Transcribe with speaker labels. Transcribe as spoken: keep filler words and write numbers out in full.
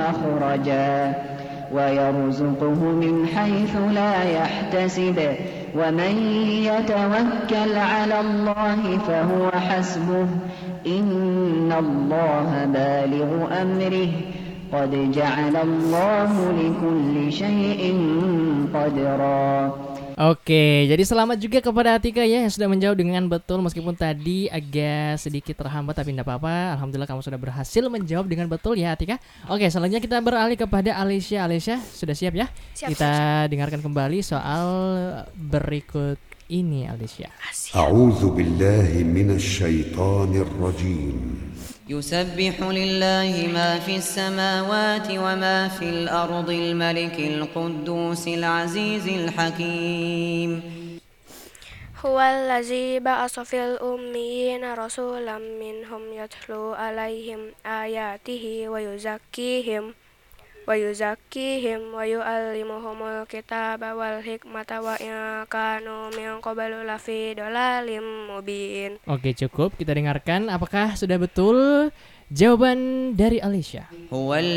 Speaker 1: مخرجا ويرزقه من حيث لا يحتسب ومن يتوكل على الله فهو حسبه إن الله بالغ أمره قد جعل الله لكل شيء قدرا.
Speaker 2: Oke, jadi selamat juga kepada Atika ya yang sudah menjawab dengan betul meskipun tadi agak sedikit terhambat tapi tidak apa-apa. Alhamdulillah kamu sudah berhasil menjawab dengan betul ya Atika. Oke, selanjutnya kita beralih kepada Alicia. Alicia, sudah siap ya?
Speaker 3: Siap,
Speaker 2: kita
Speaker 3: siap.
Speaker 2: dengarkan kembali soal berikut ini Alicia.
Speaker 4: A'udzu billahi minasy syaithanir rajim.
Speaker 5: يسبح لله ما في السماوات وما في الأرض الملك القدوس العزيز الحكيم
Speaker 3: هو الذي بعث في الأميين رسولا منهم يتلو عليهم آياته ويزكيهم ويزكيهم ويعلمهم الكتاب والحكمة وإن كانوا من قبل لفي ضلال مبين.
Speaker 2: Oke, cukup kita dengarkan apakah sudah betul jawaban dari Alicia.